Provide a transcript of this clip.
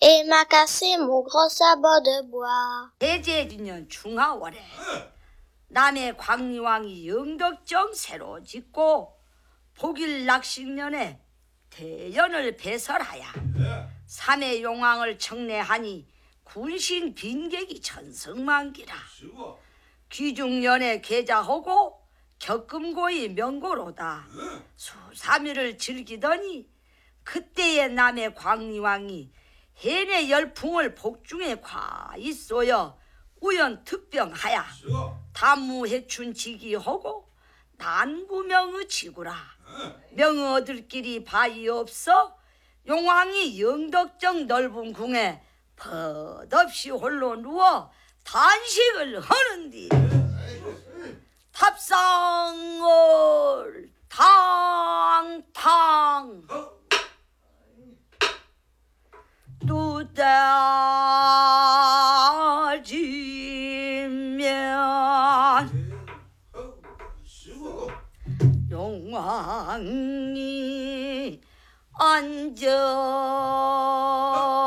et m'a cassé mon gros sabot de bois. 대제진년 중하월에 남해 광리왕이 영덕정 새로 짓고 복일낙식년에 대연을 배설하여 삼해 용왕을 청례하니 군신 빈객이 천성만기라. 귀중년에 계자하고 격금고이 명고로다. 수삼일을 즐기더니 그때의 남해 광리왕이 해내 열풍을 복중에 과있소여 우연특병하야 단무해춘 지기하고 난구명의 지구라. 명어들끼리 바위 없어 용왕이 영덕정 넓은 궁에 벗없이 홀로 누워 단식을 하는디 탑상을 탕탕 두다지면 용왕이 앉아